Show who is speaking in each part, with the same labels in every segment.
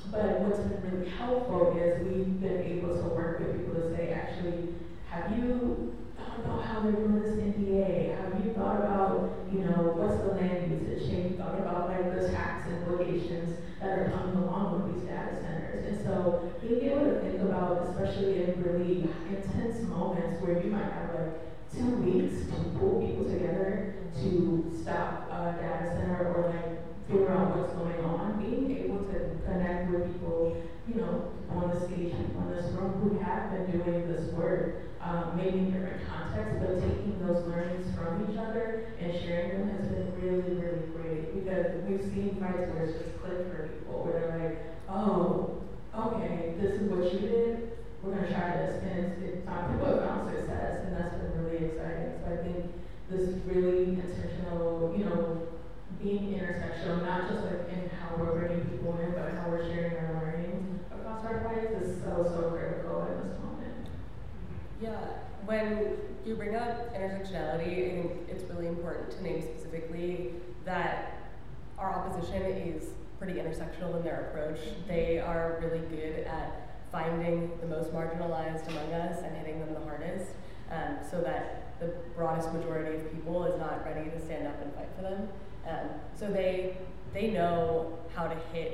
Speaker 1: But what's been really helpful is we've been able to work with people to say, actually, have you thought about how they're doing this NDA? Have you thought about, what's the land usage? Have you thought about like the tax implications that are coming along with these data centers? And so being able to think about, especially in really intense moments where you might have like 2 weeks to pull people together to stop a data center or like figure out what's going on, being able to connect with people, on the stage, people in this room who have been doing this work, maybe in different contexts, but taking those learnings from each other and sharing them has been really, really great, because we've seen fights where it's just clicked for people, where they're like, oh, okay, this is what you did, we're gonna try this, and it's time people have found success, and that's been really exciting. So I think this really intentional, being intersectional, not just like in how we're bringing people in, but how we're sharing our learning across our fights is so, so critical in this moment.
Speaker 2: Yeah, when you bring up intersectionality, I think it's really important to name specifically that our opposition is pretty intersectional in their approach. They are really good at finding the most marginalized among us and hitting them the hardest, so that the broadest majority of people is not ready to stand up and fight for them. So they know how to hit,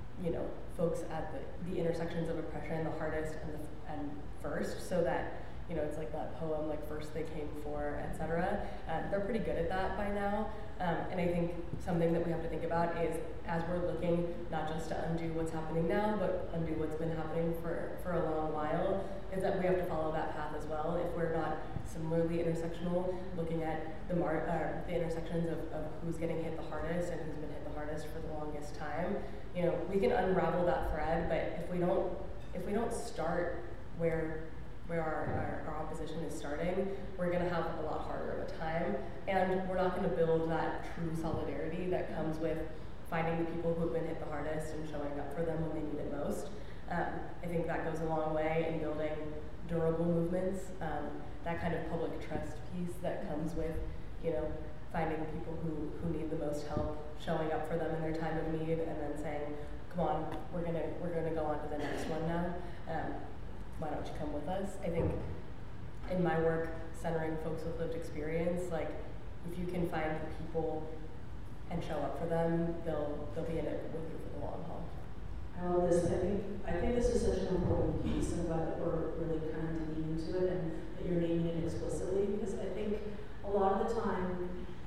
Speaker 2: folks at the intersections of oppression the hardest and first, so that, it's like that poem, like first they came for, etc. They're pretty good at that by now. And I think something that we have to think about is, as we're looking not just to undo what's happening now, but undo what's been happening for a long while, is that we have to follow that path as well. If we're not similarly intersectional, looking at the intersections of who's getting hit the hardest and who's been hit the hardest for the longest time, we can unravel that thread. But if we don't start where our opposition is starting, we're going to have a lot harder of a time, and we're not going to build that true solidarity that comes with finding the people who have been hit the hardest and showing up for them when they need it most. I think that goes a long way in building durable movements, that kind of public trust piece that comes with, finding people who need the most help, showing up for them in their time of need, and then saying, come on, we're gonna go on to the next one now. Why don't you come with us? I think in my work centering folks with lived experience, like if you can find the people and show up for them, they'll be in it with you for the long haul.
Speaker 3: I love this. I think this is such an important piece, and glad that we're really kind of digging into it and that you're naming it explicitly, because I think a lot of the time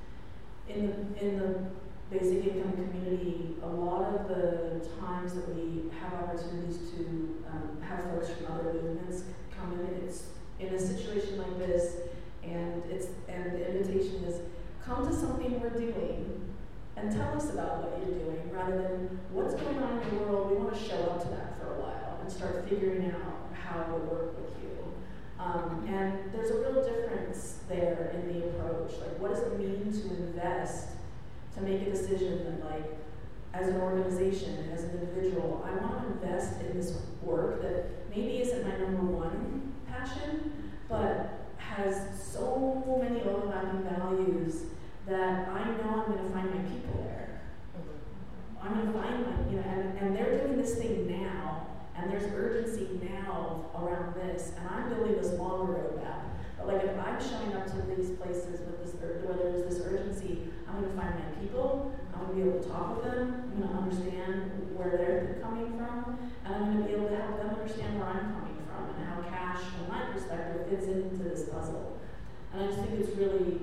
Speaker 3: in the basic income community, a lot of the times that we have opportunities to have folks from other movements come in, it's in a situation like this, and the invitation is, come to something we're doing and tell us about what you're doing, rather than what's going on in the world. We want to show up to that for a while and start figuring out how to work with you. And there's a real difference there in the approach. Like, what does it mean to invest, to make a decision that, like, as an organization, as an individual, I want to invest in this work that maybe isn't my number one passion, but has so many overlapping values that I know I'm going to find my people there. I'm going to find and they're doing this thing now, and there's urgency now around this, and I'm building this longer roadmap. But like, if I'm showing up to these places with this, where there's this urgency, I'm going to find my people, I'm going to be able to talk with them, I'm going to understand where they're coming from, and I'm going to be able to help them understand where I'm coming from and how cash, from my perspective, fits into this puzzle. And I just think it's really,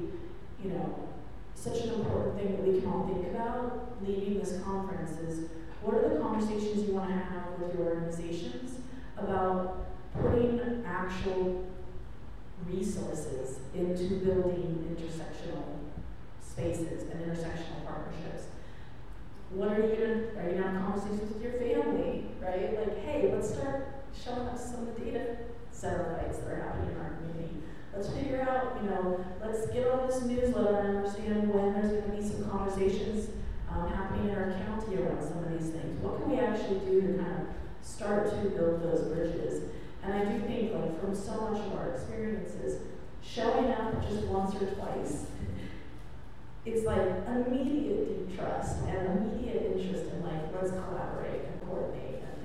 Speaker 3: such an important thing that we can all think about leading this conference is, what are the conversations you want to have with your organizations about putting actual resources into building intersectional spaces and intersectional partnerships? What are you going to have conversations with your family, right? Like, hey, let's start showing us some of the data center fights that are happening in our community. Let's figure out, let's get on this newsletter and understand when there's going to be some conversations happening in our county around some of these things. What can we actually do to kind of start to build those bridges? And I do think, like, from so much of our experiences, showing up just once or twice, it's like immediate deep trust and immediate interest in, like, let's collaborate and coordinate and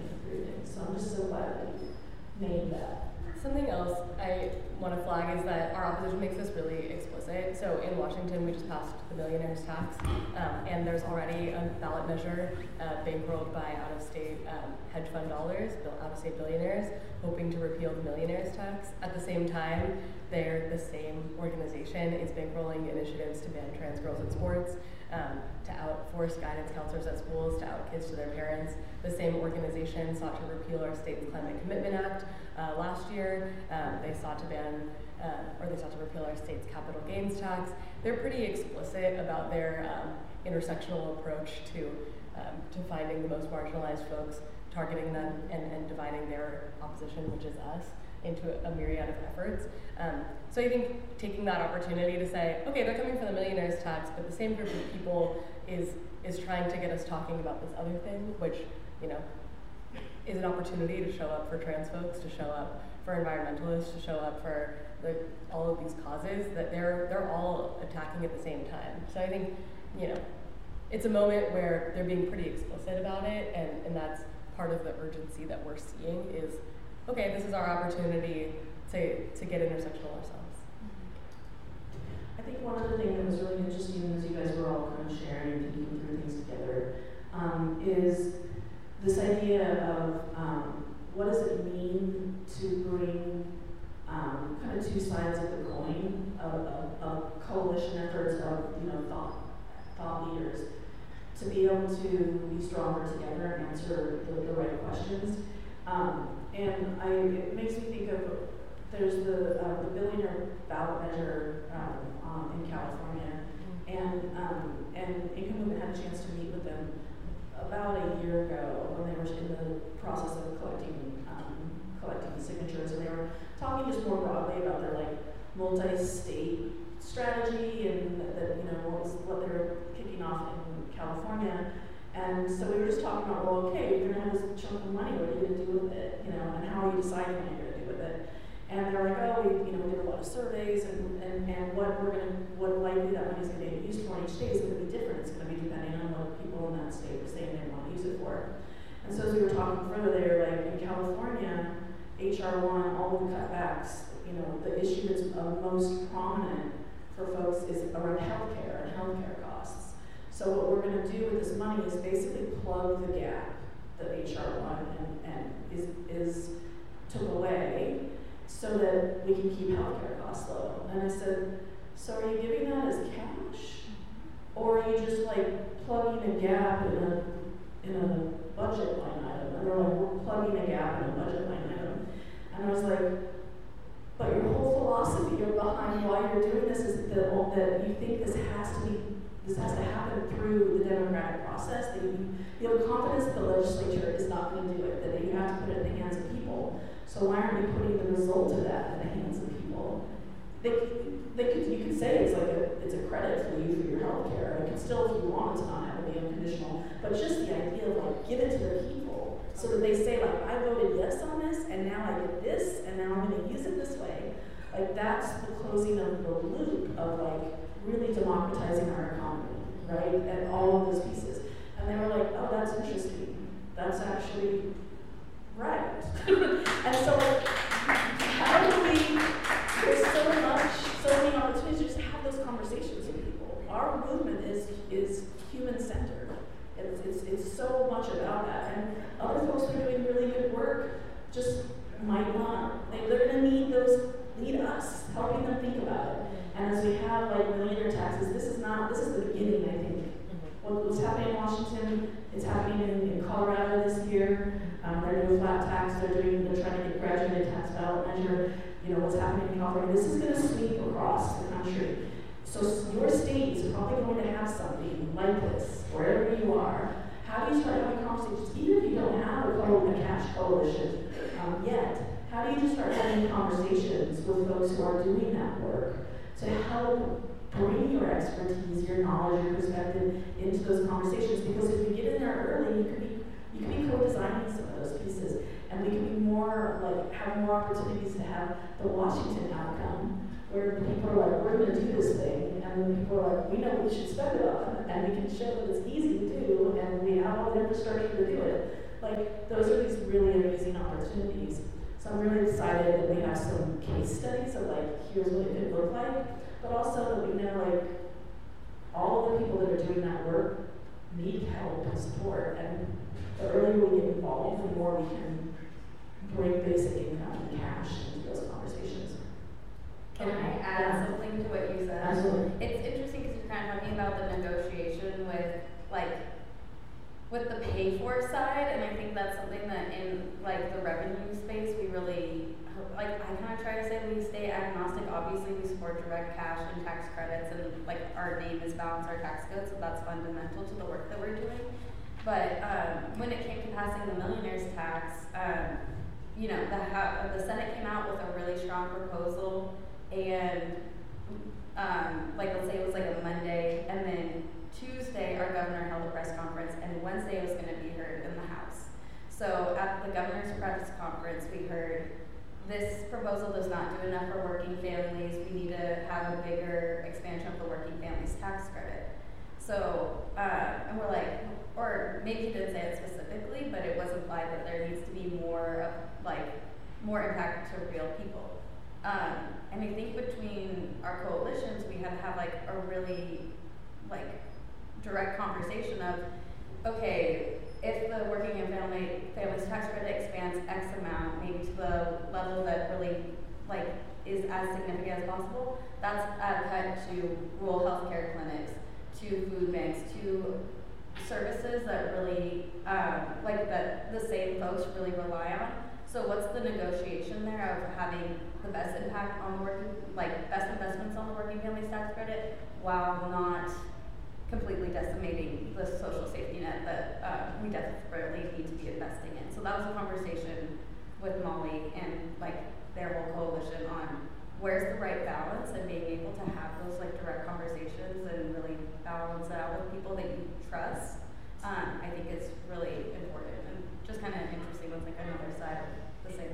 Speaker 3: name that.
Speaker 2: Something else I want to flag is that our opposition makes this really explicit. So in Washington, we just passed the millionaire's tax, and there's already a ballot measure bankrolled by out-of-state hedge fund dollars, out-of-state billionaires, hoping to repeal the millionaire's tax. At the same time, the same organization is bankrolling initiatives to ban trans girls in sports, to outforce guidance counselors at schools, to out kids to their parents. The same organization sought to repeal our state's Climate Commitment Act last year. They sought to repeal our state's capital gains tax. They're pretty explicit about their intersectional approach to finding the most marginalized folks, targeting them, and dividing their opposition, which is us, into a myriad of efforts. So I think taking that opportunity to say, okay, they're coming for the millionaire's tax, but the same group of people is trying to get us talking about this other thing, which, is an opportunity to show up for trans folks, to show up for environmentalists, to show up for all of these causes that they're all attacking at the same time. So I think, it's a moment where they're being pretty explicit about it, and that's part of the urgency that we're seeing is, okay, this is our opportunity to get intersectional ourselves.
Speaker 3: I think one other thing that was really interesting as you guys were all kind of sharing and thinking through things together is this idea of what does it mean to bring kind of two sides of the coin of coalition efforts of thought leaders to be able to be stronger together and answer the right questions. It makes me think of there's the billionaire ballot measure in California, and Income Movement had a chance to meet with them about a year ago when they were in the process of collecting signatures, and they were talking just more broadly about their multi-state strategy and what they were kicking off in California. And so we were just talking about, well, okay, you're gonna have this chunk of money, what are you gonna do with it? And how are you deciding what you're gonna do with it? And they're like, oh, we did a lot of surveys, and what likely that money's gonna be used for in each state is gonna be different. It's gonna be depending on what people in that state are saying they want to use it for. And so as we were talking further, they were like, in California, HR1, all of the cutbacks, the issue that's most prominent for folks is around healthcare and healthcare costs. So what we're going to do with this money is basically plug the gap that HR1 and is took away, so that we can keep healthcare costs low. And I said, so are you giving that as cash, or are you just plugging a gap in a budget line item? And they're like, we're plugging a gap in a budget line item. And I was like, but your whole philosophy behind why you're doing this is that you think this has to happen through the democratic process, that you have confidence that the legislature is not going to do it, that you have to put it in the hands of people. So why aren't you putting the result of that in the hands of people? You could say it's a credit for you for your health care. It could still, if you want it to not have to be unconditional, but just the idea of give it to the people so that they say I voted yes on this, and now I get this, and now I'm going to use it this way. That's the closing of the loop of really democratizing our economy, right? And all of those pieces. And they were like, oh, that's interesting. That's actually right. And so how do we, there's so many opportunities to just have those conversations with people. Our movement is human-centered. It's so much about that. And other folks who are doing really good work just might not, they're going to need us, helping them think about it. And as we have millionaire taxes, this is the beginning, I think. What's happening in Washington, it's happening in Colorado this year. They're doing flat tax, they're trying to get graduated tax ballot measure. What's happening in California, this is going to sweep across the country. So your state is probably going to have something like this, wherever you are. How do you start having conversations, even if you don't have a cash coalition yet? How do you just start having conversations with folks who are doing that work to help bring your expertise, your knowledge, your perspective into those conversations? Because if you get in there early, you could be co-designing some of those pieces, and we can be more have more opportunities to have the Washington outcome, where people are we're going to do this thing, and then people are we know what we should spend it on, and we can show that it's easy to do, and we have all the infrastructure to do it. Those are these really amazing opportunities. So So I'm really excited that we have some case studies of like, here's what it could look like, but also that we know like, all of the people that are doing that work need help and support, and the earlier we get involved, the more we can bring basic income and cash into those conversations.
Speaker 4: Can I add something to what you said?
Speaker 3: Absolutely.
Speaker 4: It's interesting because you're kind of talking about the negotiation with the pay for side, and I think that's something that in like the revenue space we really like. I kind of try to say we stay agnostic. Obviously, we support direct cash and tax credits, and like our name is balance our tax code, so that's fundamental to the work that we're doing. But when it came to passing the millionaire's tax, you know, the Senate came out with a really strong proposal, and like let's say it was like a Monday, and then Tuesday our governor held a press conference, and Wednesday it was going to be heard in the House. So at the governor's press conference, we heard this proposal does not do enough for working families. We need to have a bigger expansion of the working families tax credit. So and we're like, or maybe he didn't say it specifically, but it was implied that there needs to be more impact to real people. And I think between our coalitions, we had to have like a really like direct conversation of, okay, if the working and families tax credit expands X amount, maybe to the level that really like is as significant as possible, that's a cut to rural healthcare clinics, to food banks, to services that really like that the same folks really rely on. So what's the negotiation there of having the best impact on the working, like best investments on the working families tax credit, while not completely decimating the social safety net that we desperately need to be investing in. So that was a conversation with Molly and like their whole coalition on where's the right balance, and being able to have those like direct conversations and really balance it out with people that you trust. I think is really important, and just kind of interesting with like another side of the same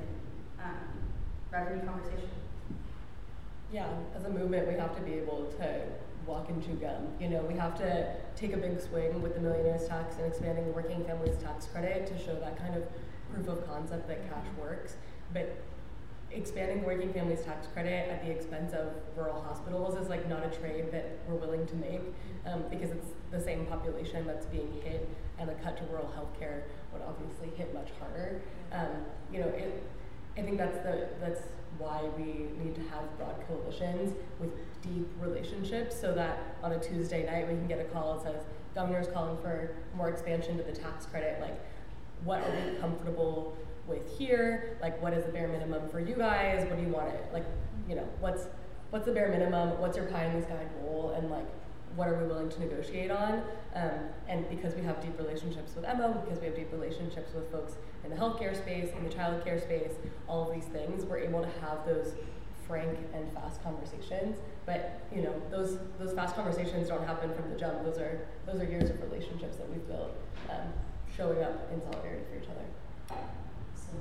Speaker 4: revenue conversation.
Speaker 2: Yeah, as a movement, we have to be able to walk and chew gum. You know, we have to take a big swing with the millionaire's tax and expanding the working families tax credit to show that kind of proof of concept that cash works. But expanding the working families tax credit at the expense of rural hospitals is like not a trade that we're willing to make, because it's the same population that's being hit, and a cut to rural healthcare would obviously hit much harder. You know, I think that's why we need to have broad coalitions with deep relationships, so that on a Tuesday night we can get a call that says, governor's calling for more expansion to the tax credit, like what are we comfortable with here? Like what is the bare minimum for you guys? What do you want it? Like, you know, what's the bare minimum? What's your pie in the sky goal? And like, what are we willing to negotiate on? And because we have deep relationships with Emma, because we have deep relationships with folks in the healthcare space, in the childcare space, all of these things, we're able to have those frank and fast conversations. But you know, those fast conversations don't happen from the jump. Those are years of relationships that we've built, showing up in solidarity for each other.
Speaker 3: So,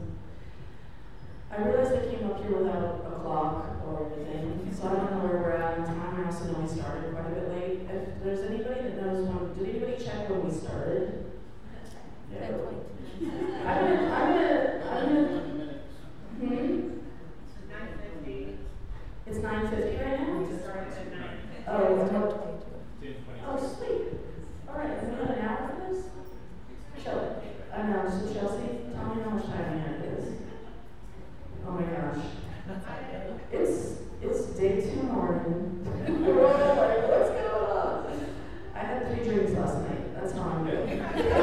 Speaker 3: I realized I came up here without a clock or anything, so I don't know where we're at in time. I also know we started quite a bit late. If there's anybody that knows did anybody check when we started? Yeah. I'm gonna. It's 9:50 right now?
Speaker 5: We started at 9.
Speaker 3: Oh,
Speaker 2: It's
Speaker 3: it's
Speaker 2: 10:22.
Speaker 3: Oh, sweet. All right, we got an hour for this? Chelsea. I know, so Chelsea, tell me how much time we have this. Oh my gosh. It's day 2 morning. We're all like, what's going on? I had 3 drinks last night. That's how I'm doing.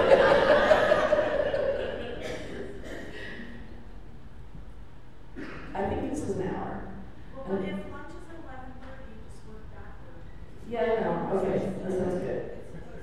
Speaker 3: I think this is an hour.
Speaker 5: Well, if lunch is at 11:30, just work backward.
Speaker 3: Yeah, I know. Okay, that sounds good.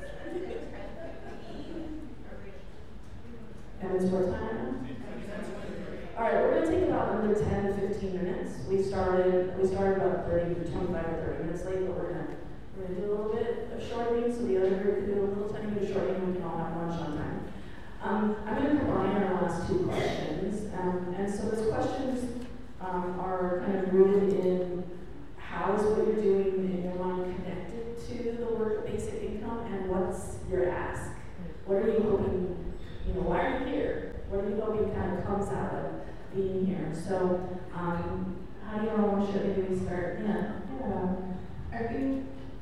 Speaker 3: And it's what time now? All right, we're going to take about another 10 to 15 minutes. We started about 25 or 30 minutes late, but we're gonna do a little bit of shortening, so the other group can do a little tiny bit of shortening, and we can all have lunch on time. I'm going to combine our last 2 questions, and so those questions are kind of rooted in how is what you're doing in your mind connected to the work of basic income, and what's your ask? What are you hoping? You know, why are you here? What are you hoping kind of comes out of
Speaker 1: being here. So, how do you all should we start? Yeah.
Speaker 6: I think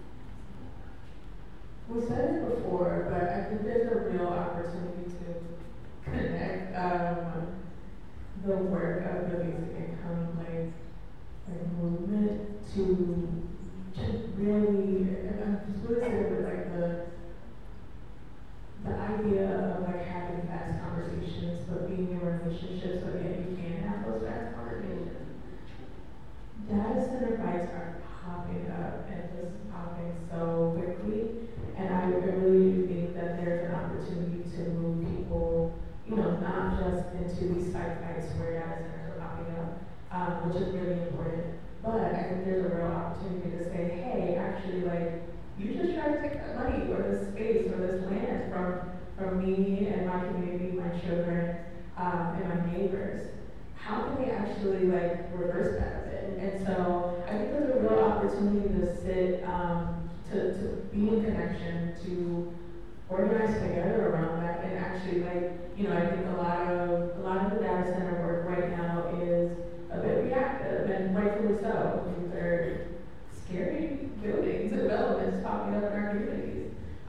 Speaker 6: we said it before, but I think there's a real opportunity to connect the work of the basic income like movement to really, and I'm just really saying with like the idea of like having fast conversations, but being in relationships so that you can have those fast conversations. Data center fights are popping up and just popping so quickly, and I really do think that there's an opportunity to move people, you know, not just into these site fights where data centers are popping up, which is really important, but I think there's a real opportunity to say, hey, actually, like, you just try to take that money or this space or this land from me and my community, my children, and my neighbors. How can we actually like reverse that a bit? And so I think there's a real opportunity to sit, to be in connection, to organize together around that, and actually like, you know, I think a lot of the data center work right now is a bit reactive, and rightfully so. They're scary buildings and developments popping up in our communities.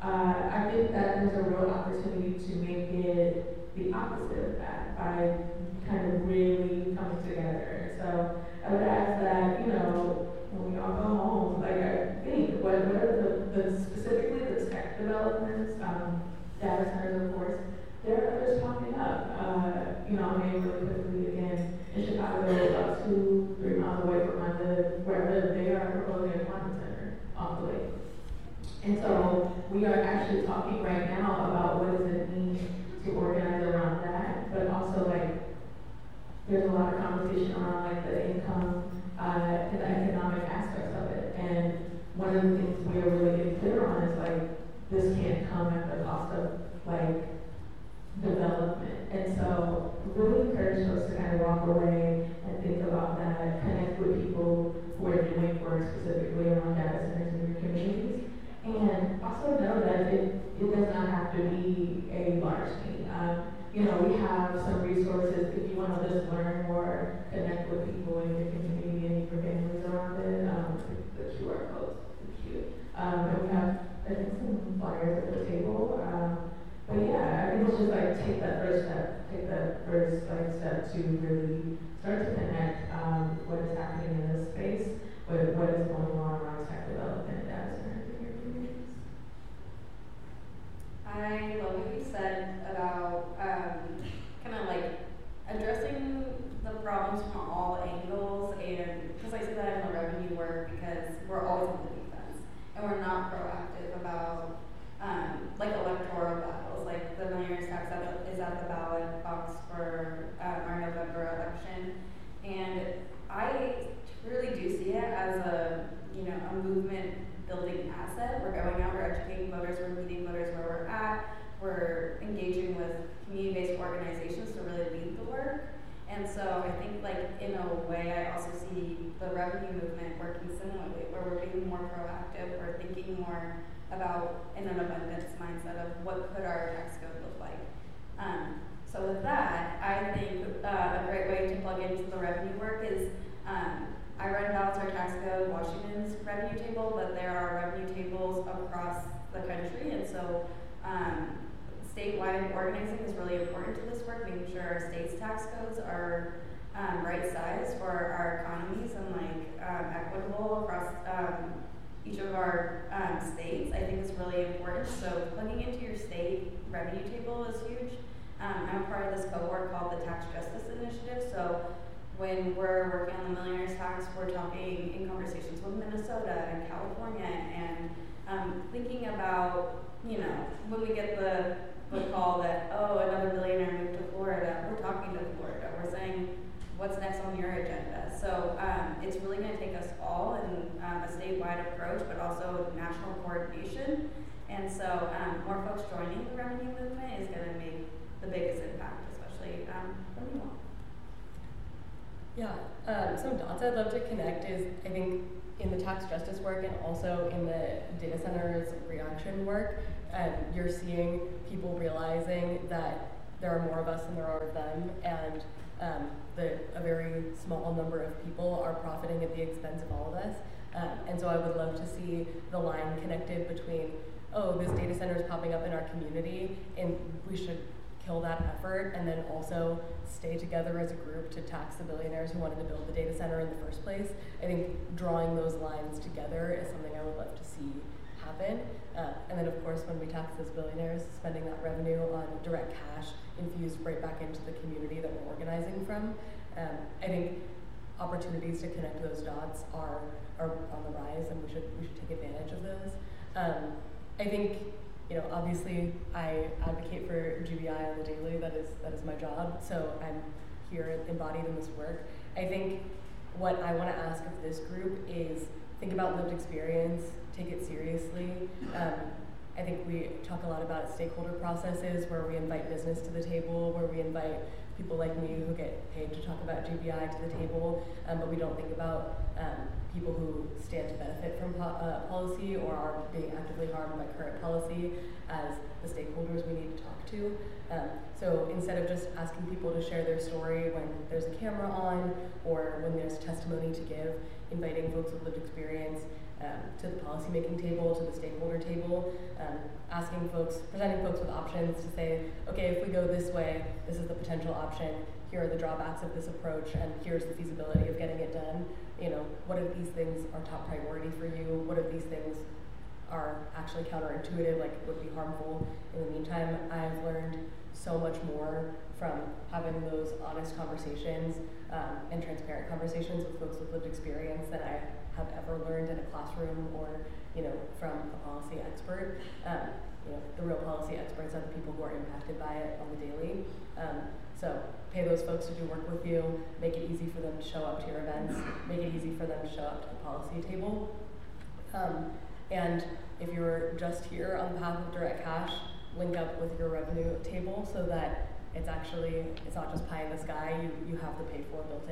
Speaker 6: I think that there's a real opportunity to make it the opposite of that by kind of really coming together. So I would ask that, you know, when we all go home, like I think, what are the specifically the tech developments, data centers, of course, there are others popping up. You know, I mean, really quickly again, in Chicago, about 2-3 miles away from where I live, they are proposing a quantum center off the lake. And so we are actually talking right now about what does it mean to organize around that, but also like there's a lot of conversation around like the income and the economic aspects of it. And one of the things we are really getting clear on is like this can't come at the cost of like development. And so really encourage folks to kind of walk away and think about that, connect with people who are doing work specifically around data centers in your communities. And also know that it does not have to be a large thing. You know, we have some resources if you want to just learn more, connect with people in your community and your families around it. The QR codes are cute. And we have, I think, some flyers at the table. But yeah, I think it's just like take that first step to really start to connect what is happening in this space with what is going on around tech development and data centers in your communities.
Speaker 4: I love what you said about kind of like addressing the problems from all angles, and because I see that in the revenue work because we're always on the defense and we're not proactive about like electoral battles, like the millionaire's tax is at the ballot box for our November election, and I really do see it as a movement building asset. We're going out, we're educating voters, we're meeting voters where we're at, we're engaging with community-based organizations to really lead the work. And so I think like in a way I also see the revenue movement working similarly, where we're being more proactive, we're thinking more about in an abundance mindset of what could our tax code look like. So with that, I think a great way to plug into the revenue work is I run Balance Our Tax Code, Washington's revenue table, but there are revenue tables across the country, and so statewide organizing is really important to this work, making sure our state's tax codes are right size for our economies and like equitable across each of our states. I think is really important. So plugging into your state revenue table is huge. I'm a part of this cohort called the Tax Justice Initiative. So when we're working on the millionaire's tax, we're talking in conversations with Minnesota and California and thinking about, when we get the call that, oh, another billionaire moved to Florida, we're talking to Florida. We're saying, what's next on your agenda? So it's really going to take us all in a statewide approach, but also national coordination. And so more folks joining the revenue movement is going to make the biggest impact, especially from you all.
Speaker 2: Yeah, some dots I'd love to connect is, I think, in the tax justice work and also in the data centers reaction work, you're seeing people realizing that there are more of us than there are of them, and a very small number of people are profiting at the expense of all of us. And so I would love to see the line connected between, oh, this data center is popping up in our community, and we should kill that effort, and then also stay together as a group to tax the billionaires who wanted to build the data center in the first place. I think drawing those lines together is something I would love to see happen. And then of course, when we tax those billionaires, spending that revenue on direct cash infused right back into the community that we're organizing from. I think opportunities to connect those dots are on the rise, and we should take advantage of those. I think, obviously I advocate for GBI on the daily. That is my job. So I'm here embodied in this work. I think what I want to ask of this group is think about lived experience, take it seriously. I think we talk a lot about stakeholder processes where we invite business to the table, where we invite people like me who get paid to talk about GBI to the table, but we don't think about people who stand to benefit from policy or are being actively harmed by current policy as the stakeholders we need to talk to. So instead of just asking people to share their story when there's a camera on or when there's testimony to give, inviting folks with lived experience to the policymaking table, to the stakeholder table, presenting folks with options to say, okay, if we go this way, this is the potential option, here are the drawbacks of this approach, and here's the feasibility of getting it done. What if these things are top priority for you? What if these things are actually counterintuitive, like would be harmful? In the meantime, I've learned so much more from having those honest conversations and transparent conversations with folks with lived experience than I have ever learned in a classroom or from a policy expert. The real policy experts are the people who are impacted by it on the daily. So pay those folks to do work with you, make it easy for them to show up to your events, make it easy for them to show up to the policy table. And if you're just here on the path of direct cash, link up with your revenue table so that it's not just pie in the sky, you have the paid for built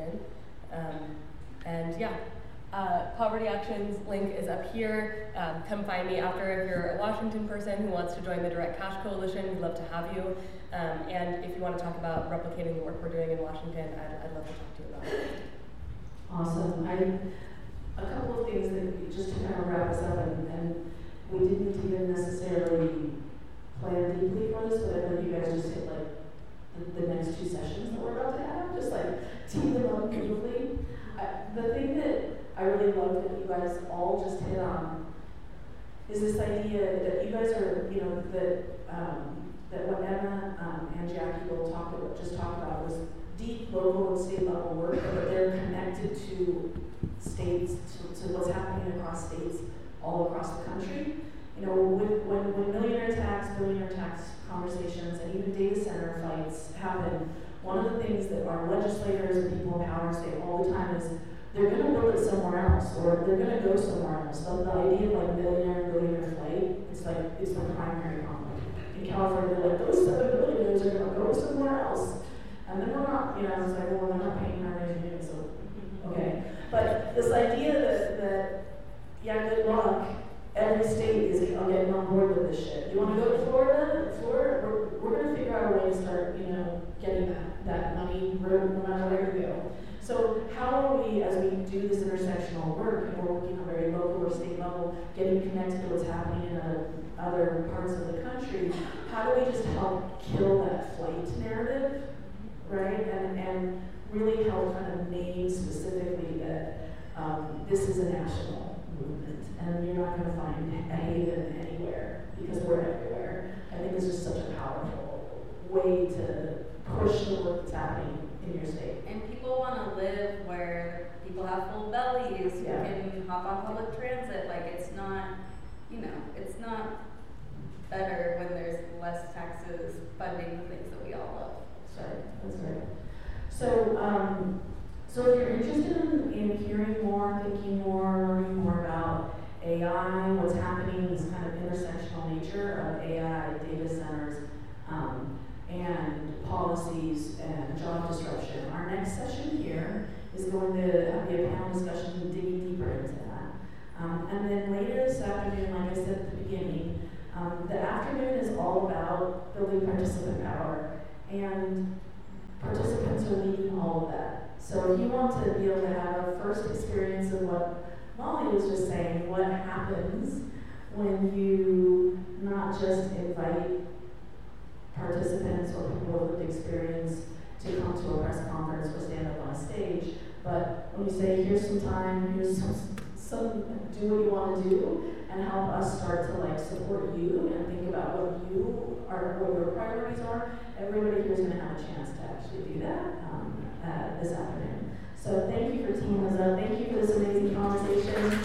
Speaker 2: in. Poverty Actions link is up here. Come find me after if you're a Washington person who wants to join the Direct Cash Coalition. We'd love to have you. And if you want to talk about replicating the work we're doing in Washington, I'd love to talk to you about it.
Speaker 3: Awesome. A couple of things that just to kind of wrap us up, and we didn't even necessarily plan deeply for this, but I know you guys just hit the next two sessions that we're about to have, just team them up beautifully. The thing that I really love that you guys all just hit on is this idea that you guys are, that what Emma and Jackie both talked about was deep local and state level work, but they're connected to states, to what's happening across states all across the country. When billionaire tax conversations, and even data center fights happen, one of the things that our legislators and people in power say all the time is they're going to build it somewhere else, or they're going to go somewhere else. So the idea of billionaire flight, it's the primary conflict. In California, they're those 7 billionaires are going to go somewhere else. And then we're not, it's well, they're not paying our engineering, so, okay. But this idea that good luck, every state is getting on board with this shit. You want to go to Florida? We're going to figure out a way to start, getting that money no matter where you go. So how are we, as we do this intersectional work, and we're working on a very local or state level, getting connected to what's happening in other parts of the country, how do we just help kill that flight narrative, right? And really help kind of name specifically that this is a national movement, and you're not going to find a haven anywhere because we're everywhere. I think this is such a powerful way to push the work that's happening in your state.
Speaker 4: And people want to live where people have full bellies, who can hop on public transit. It's not, it's not better when there's less taxes funding the things that we all love.
Speaker 3: That's right. So if you're interested in hearing more, thinking more, learning more about AI, what's happening, this kind of intersectional nature of AI, data centers, and policies and job disruption, our next session here is going to be a panel discussion digging deeper into that. And then later this afternoon, like I said at the beginning, the afternoon is all about building participant power. And participants are leading
Speaker 1: So if you want to be able to have a first experience of what Molly was just saying, what happens when you not just invite participants or people with experience to come to a press conference or stand up on a stage, but when you say, here's some time, here's some do what you want to do, and help us start to like support you and think about what your priorities are, everybody here is going to have a chance to actually do that this afternoon. So thank you for teaming us up. Thank you for this amazing conversation.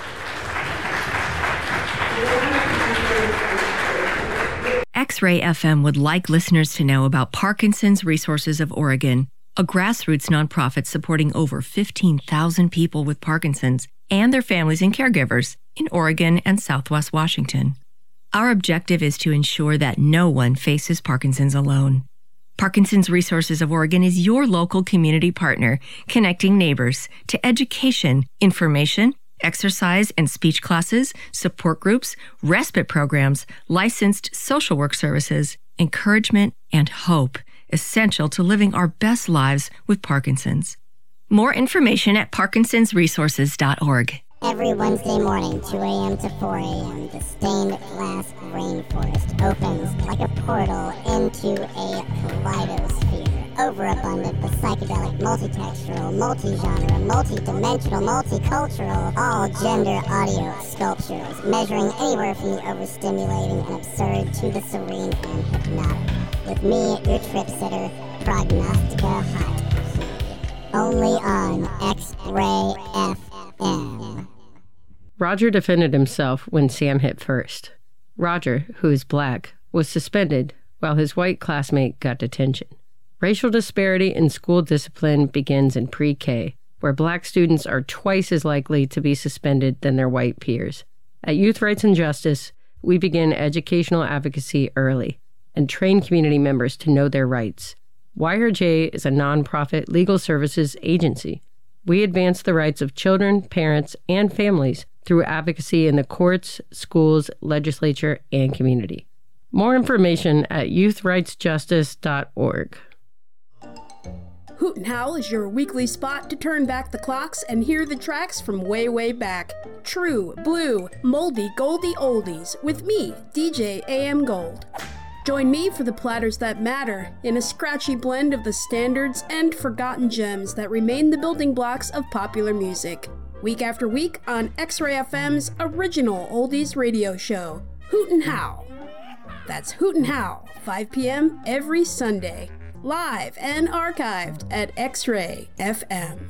Speaker 7: X-Ray FM would like listeners to know about Parkinson's Resources of Oregon, a grassroots nonprofit supporting over 15,000 people with Parkinson's and their families and caregivers in Oregon and Southwest Washington. Our objective is to ensure that no one faces Parkinson's alone. Parkinson's Resources of Oregon is your local community partner, connecting neighbors to education, information, exercise and speech classes, support groups, respite programs, licensed social work services, encouragement, and hope, essential to living our best lives with Parkinson's. More information at parkinsonsresources.org.
Speaker 8: Every Wednesday morning, 2 a.m. to 4 a.m., the stained glass rainforest opens like a portal into a kaleidosphere. Overabundant, but psychedelic, multitextural, multi-genre, multi-dimensional, multicultural, all-gender audio sculptures, measuring anywhere from the overstimulating and absurd to the serene and hypnotic. With me, your trip sitter, Prognostica Hot. Only on X-Ray FM.
Speaker 9: Roger defended himself when Sam hit first. Roger, who is black, was suspended while his white classmate got detention. Racial disparity in school discipline begins in pre-K, where black students are twice as likely to be suspended than their white peers. At Youth Rights and Justice, we begin educational advocacy early and train community members to know their rights. YRJ is a nonprofit legal services agency. We advance the rights of children, parents, and families through advocacy in the courts, schools, legislature, and community. More information at youthrightsjustice.org.
Speaker 10: Hoot and Howl is your weekly spot to turn back the clocks and hear the tracks from way, way back. True, blue, moldy, goldy oldies with me, DJ AM Gold. Join me for the platters that matter in a scratchy blend of the standards and forgotten gems that remain the building blocks of popular music. Week after week on X-Ray FM's original oldies radio show, Hoot and Howl. That's Hoot and Howl, 5 p.m. every Sunday. Live and archived at X-Ray FM.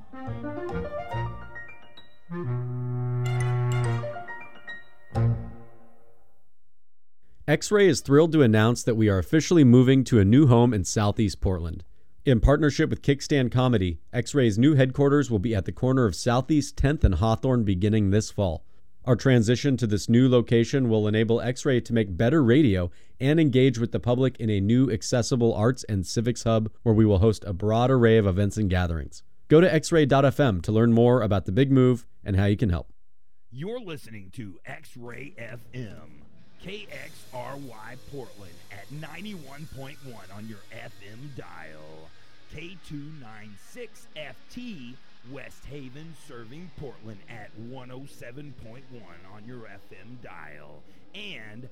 Speaker 11: X-Ray is thrilled to announce that we are officially moving to a new home in Southeast Portland. In partnership with Kickstand Comedy, X-Ray's new headquarters will be at the corner of Southeast 10th and Hawthorne beginning this fall. Our transition to this new location will enable X-Ray to make better radio and engage with the public in a new accessible arts and civics hub where we will host a broad array of events and gatherings. Go to xray.fm to learn more about the big move and how you can help.
Speaker 12: You're listening to X-Ray FM, KXRY Portland at 91.1 on your FM dial, K296FT West Haven serving Portland at 107.1 on your FM dial, and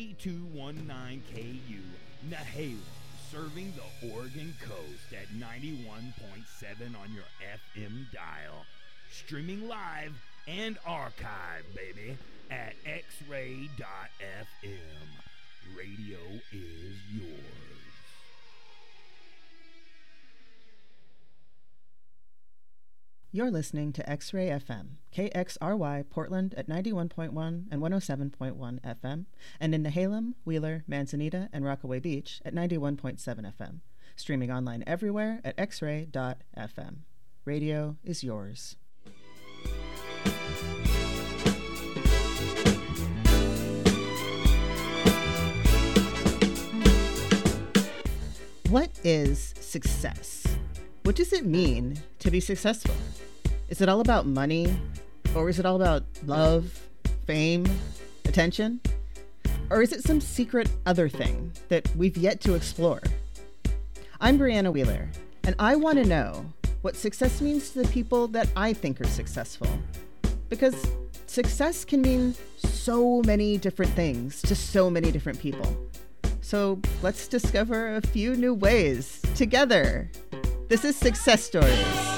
Speaker 12: K219KU Nehalem serving the Oregon coast at 91.7 on your FM dial. Streaming live and archive, baby, at xray.fm. Radio is yours.
Speaker 13: You're listening to X-Ray FM, KXRY Portland at 91.1 and 107.1 FM, and in Nehalem, Wheeler, Manzanita, and Rockaway Beach at 91.7 FM. Streaming online everywhere at xray.fm. Radio is yours. What is success? What does it mean to be successful? Is it all about money? Or is it all about love, fame, attention? Or is it some secret other thing that we've yet to explore? I'm Brianna Wheeler, and I want to know, what success means to the people that I think are successful. Because success can mean so many different things to so many different people. So let's discover a few new ways together. This is Success Stories.